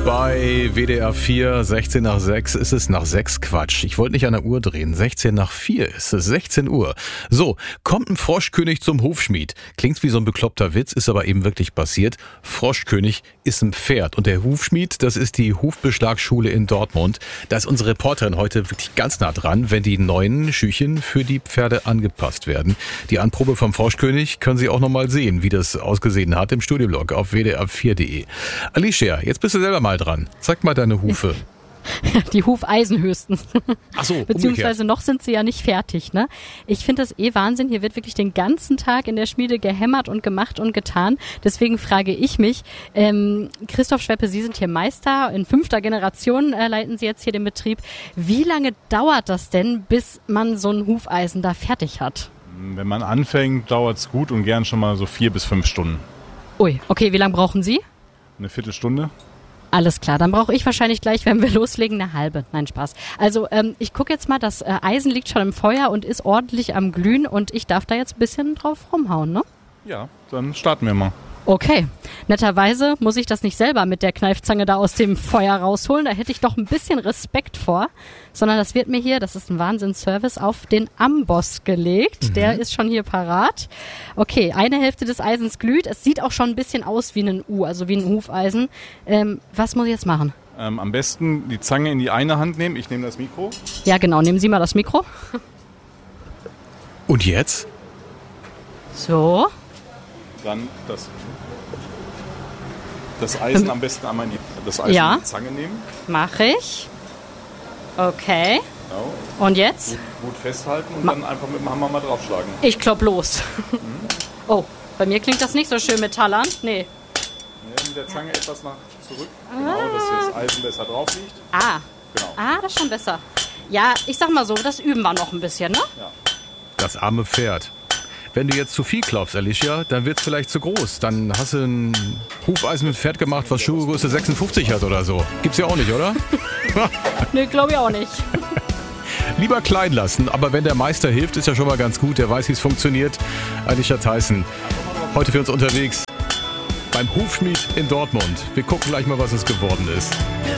bei WDR 4, 16 nach 6 ist es nach 6 Quatsch. Ich wollte nicht an der Uhr drehen. 16 nach 4 ist es, 16 Uhr. So, kommt ein Froschkönig zum Hufschmied. Klingt wie so ein bekloppter Witz, ist aber eben wirklich passiert. Froschkönig ist ein Pferd und der Hufschmied, das ist die Hufbeschlagsschule in Dortmund. Da ist unsere Reporterin heute wirklich ganz nah dran, wenn die neuen Schüchen für die Pferde angepasst werden. Die Anprobe vom Froschkönig können Sie auch nochmal sehen, wie das ausgesehen hat im Studioblog auf wdr4.de. Alicia, jetzt bist du selber mal dran. Zeig mal deine Hufe. Die Hufeisen höchstens. Ach so, beziehungsweise noch sind sie ja nicht fertig, ne? Ich finde das Wahnsinn. Hier wird wirklich den ganzen Tag in der Schmiede gehämmert und gemacht und getan. Deswegen frage ich mich, Christoph Schweppe, Sie sind hier Meister. In 5. Generation leiten Sie jetzt hier den Betrieb. Wie lange dauert das denn, bis man so ein Hufeisen da fertig hat? Wenn man anfängt, dauert es gut und gern schon mal so 4 bis 5 Stunden. Ui, okay, wie lange brauchen Sie? Eine Viertelstunde. Alles klar, dann brauche ich wahrscheinlich gleich, wenn wir loslegen, eine halbe. Nein, Spaß. Also ich gucke jetzt mal, das Eisen liegt schon im Feuer und ist ordentlich am Glühen und ich darf da jetzt ein bisschen drauf rumhauen, ne? Ja, dann starten wir mal. Okay, netterweise muss ich das nicht selber mit der Kneifzange da aus dem Feuer rausholen, da hätte ich doch ein bisschen Respekt vor, sondern das wird mir hier, das ist ein Wahnsinnsservice, auf den Amboss gelegt. Der ist schon hier parat. Okay, eine Hälfte des Eisens glüht, es sieht auch schon ein bisschen aus wie ein U, also wie ein Hufeisen. Was muss ich jetzt machen? Am besten die Zange in die eine Hand nehmen, ich nehme das Mikro. Ja genau, nehmen Sie mal das Mikro. Und jetzt? So. Dann das Eisen am besten einmal in die Zange nehmen. Mache ich. Okay. Genau. Und jetzt? Gut festhalten und dann einfach mit dem Hammer mal draufschlagen. Ich klopp los. Oh, bei mir klingt das nicht so schön metallern. Nee. Mit der Zange etwas nach zurück. Genau, dass hier das Eisen besser drauf liegt. Genau. Das ist schon besser. Ja, ich sag mal so, das üben wir noch ein bisschen, ne? Ja. Das arme Pferd. Wenn du jetzt zu viel glaubst, Alicia, dann wird's vielleicht zu groß. Dann hast du ein Hufeisen mit Pferd gemacht, was Schuhgröße 56 hat oder so. Gibt's ja auch nicht, oder? Nee, glaube ich auch nicht. Lieber klein lassen, aber wenn der Meister hilft, ist ja schon mal ganz gut. Der weiß, wie es funktioniert. Alicia Theissen, heute für uns unterwegs beim Hufschmied in Dortmund. Wir gucken gleich mal, was es geworden ist.